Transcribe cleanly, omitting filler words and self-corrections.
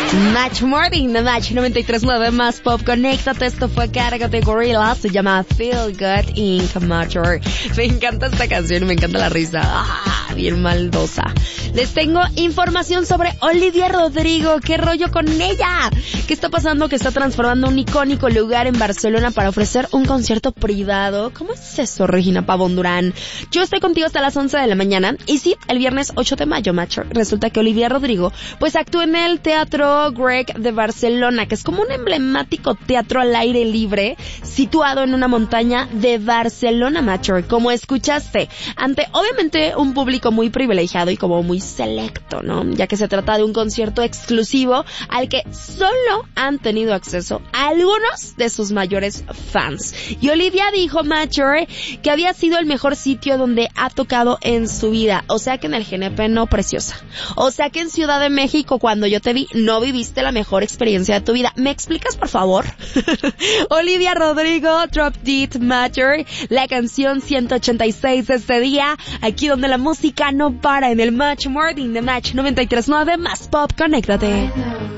Match Morning, The Match 93.9 más pop. Conéctate, esto fue Carga de Gorillaz, se llama Feel Good Inc. Mature. Me encanta esta canción, me encanta la risa. Bien maldosa. Les tengo información sobre Olivia Rodrigo. ¿Qué rollo con ella? ¿Qué está pasando? Que está transformando un icónico lugar en Barcelona para ofrecer un concierto privado. ¿Cómo es eso, Regina Pavón Durán? Yo estoy contigo hasta las 11 de la mañana. Y sí, el viernes 8 de mayo, macho, resulta que Olivia Rodrigo pues actúa en el Teatro Grec de Barcelona, que es como un emblemático teatro al aire libre situado en una montaña de Barcelona, macho, como escuchaste, ante obviamente un público muy privilegiado y como muy selecto, ¿no? Ya que se trata de un concierto exclusivo al que solo han tenido acceso algunos de sus mayores fans. Y Olivia dijo, macho, que había sido el mejor sitio donde ha tocado en su vida. O sea que en el GNP no, preciosa. O sea que en Ciudad de México, cuando yo te vi, no viviste la mejor experiencia de tu vida. ¿Me explicas, por favor? Olivia Rodrigo, Drop Dead Matter, la canción 186 de este día, aquí donde la música no para, en el Match Morning, The Match 93.9 más pop. Conéctate.